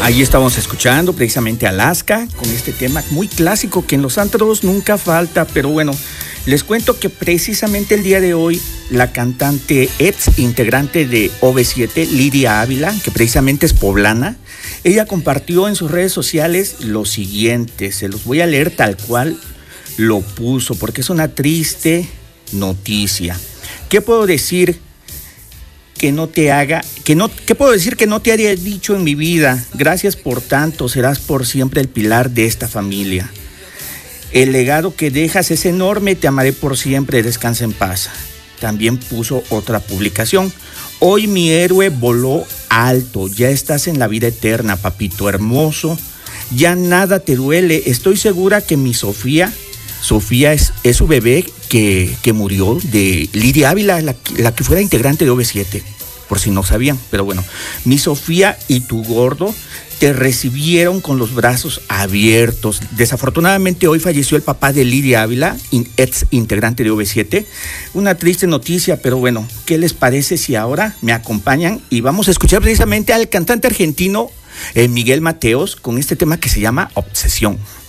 Ahí estábamos escuchando precisamente Alaska con este tema muy clásico que en los antros nunca falta, pero bueno, les cuento que precisamente el día de hoy la cantante ex integrante de OV7, Lidia Ávila, que precisamente es poblana, ella compartió en sus redes sociales lo siguiente, se los voy a leer tal cual lo puso, porque es una triste noticia. ¿Qué puedo decir que no te haga, qué puedo decir que no te haya dicho en mi vida? Gracias por tanto, serás por siempre el pilar de esta familia. El legado que dejas es enorme, te amaré por siempre, descansa en paz. También puso otra publicación. Hoy mi héroe voló alto, ya estás en la vida eterna, papito hermoso. Ya nada te duele, estoy segura que mi Sofía es su bebé que murió, de Lidia Ávila, la que fuera integrante de OV7, por si no sabían. Pero bueno, mi Sofía y tu gordo te recibieron con los brazos abiertos. Desafortunadamente hoy falleció el papá de Lidia Ávila, ex integrante de OV7. Una triste noticia, pero bueno, ¿qué les parece si ahora me acompañan y vamos a escuchar precisamente al cantante argentino Miguel Mateos con este tema que se llama Obsesión?